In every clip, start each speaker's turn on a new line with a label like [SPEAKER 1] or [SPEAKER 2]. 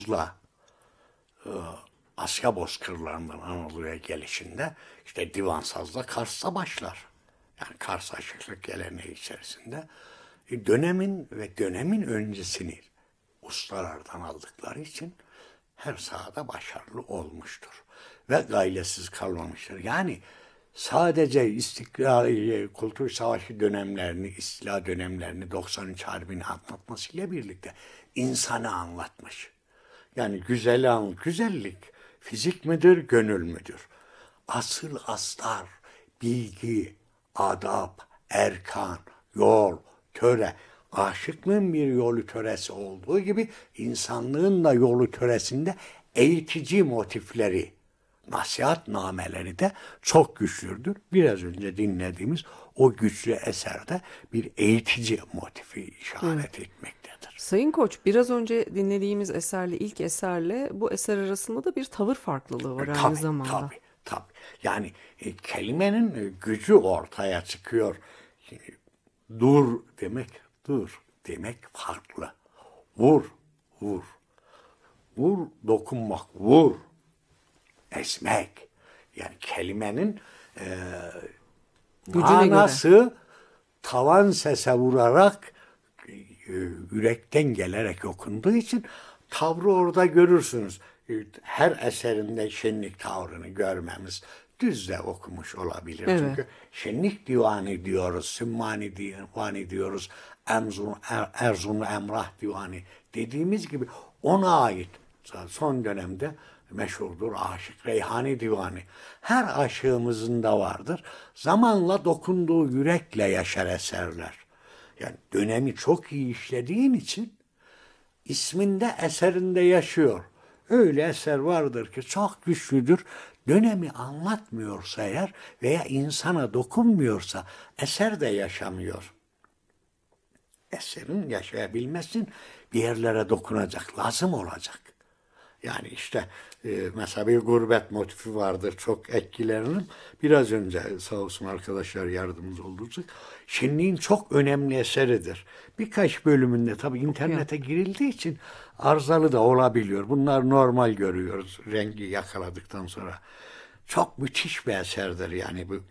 [SPEAKER 1] Tuzla e, Asya bozkırlarından Anadolu'ya gelişinde işte Divansaz'da Kars'ta başlar. Yani Kars aşıklık geleneği içerisinde dönemin öncesini ustalardan aldıkları için her sahada başarılı olmuştur. Ve gailesiz kalmamıştır. Yani sadece Kurtuluş Savaşı dönemlerini, istila dönemlerini, 93 Harbi'ni anlatmasıyla birlikte insanı anlatmış. Yani güzellik fizik midir, gönül müdür? Asıl aslar, bilgi, adab, erkan, yol, töre. Aşıklığın bir yolu töresi olduğu gibi insanlığın da yolu töresinde eğitici motifleri, nasihatnameleri de çok güçlüdür. Biraz önce dinlediğimiz o güçlü eserde bir eğitici motifi işaret etmektedir.
[SPEAKER 2] Sayın Koç, biraz önce dinlediğimiz eserle ilk eserle bu eser arasında da bir tavır farklılığı var aynı
[SPEAKER 1] Tabii,
[SPEAKER 2] zamanda.
[SPEAKER 1] tabii. Yani kelimenin gücü ortaya çıkıyor. Dur demek farklı. Vur, vur. Vur, dokunmak, vur. Esmek. Yani kelimenin
[SPEAKER 2] Gücüne göre.
[SPEAKER 1] manası tavan sese vurarak yürekten gelerek okunduğu için tavrı orada görürsünüz. Her eserinde şenlik tavrını görmemiz düz de okumuş olabilir.
[SPEAKER 2] Evet.
[SPEAKER 1] Çünkü şenlik divanı diyoruz, Sümmani divanı diyoruz, Erzurumlu Emrah divanı dediğimiz gibi ona ait son dönemde meşhurdur Aşık Reyhani Divanı. Her aşığımızın da vardır. Zamanla dokunduğu yürekle yaşar eserler. Yani dönemi çok iyi işlediğin için isminde eserinde yaşıyor. Öyle eser vardır ki çok güçlüdür. Dönemi anlatmıyorsa eğer veya insana dokunmuyorsa eser de yaşamıyor. Eserin yaşayabilmesin bir yerlere dokunacak, lazım olacak. Yani işte mesela bir gurbet motifi vardır çok etkilerinin. Biraz önce sağ olsun arkadaşlar yardımcı oldukça. Şenliğin çok önemli eseridir. Birkaç bölümünde tabii
[SPEAKER 2] Okuyan.
[SPEAKER 1] internete girildiği için arızalı da olabiliyor. Bunlar normal görüyoruz rengi yakaladıktan sonra. Çok müthiş bir eserdir yani bu.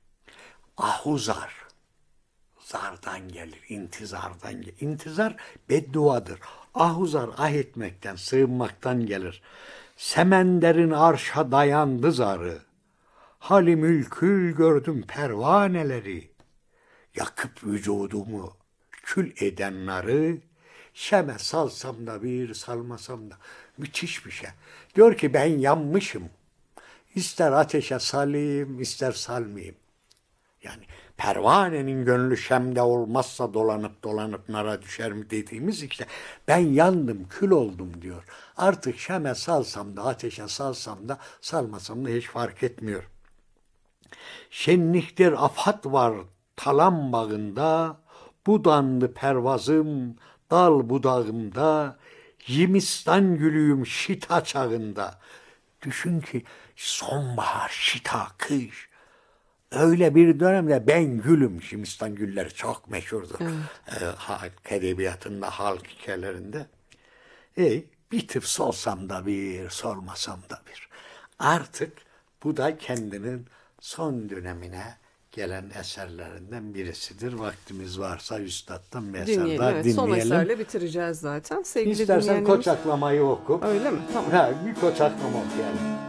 [SPEAKER 1] Ahuzar. Zardan gelir, intizardan gelir. İntizar bedduadır. Ahuzar ah etmekten, sığınmaktan gelir. Semenderin arşa dayandı zarı. Hali mülkül gördüm pervaneleri. Yakıp vücudumu kül eden narı. Şeme salsam da bir salmasam da. Müthiş bir şey. Diyor ki ben yanmışım. İster ateşe salayım, ister salmayayım. Yani pervanenin gönlü şemde olmazsa dolanıp dolanıp nara düşer mi dediğimiz işte ben yandım kül oldum diyor. Artık şeme salsam da ateşe salsam da salmasam da hiç fark etmiyor. Şenliktir afat var talan bağında, budandı pervazım dal budağımda, yimistan gülüyüm şita çağında. Düşün ki sonbahar, şita, kış, öyle bir dönemde ben gülüm. Şimistan gülleri çok meşhurdur.
[SPEAKER 2] Evet.
[SPEAKER 1] Halk edebiyatında, halk hikayelerinde. Bir tıp solsam da bir, solmasam da bir. Artık bu da kendinin son dönemine gelen eserlerinden birisidir. Vaktimiz varsa üstattan bir eser
[SPEAKER 2] Dinleyelim.
[SPEAKER 1] daha
[SPEAKER 2] Evet, son
[SPEAKER 1] dinleyelim.
[SPEAKER 2] eserle bitireceğiz zaten. Sevgili
[SPEAKER 1] İstersen
[SPEAKER 2] dinleyenlerimiz.
[SPEAKER 1] koçaklamayı oku.
[SPEAKER 2] Öyle mi? Tamam.
[SPEAKER 1] Ha, bir koçaklama okuyalım.